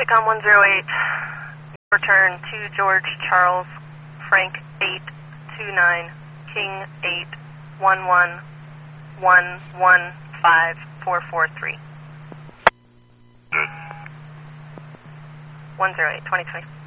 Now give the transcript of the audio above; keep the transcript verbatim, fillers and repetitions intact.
Picom one zero eight, return to George Charles Frank eight two nine King eight one one one one five four four three. one zero eight, twenty twenty.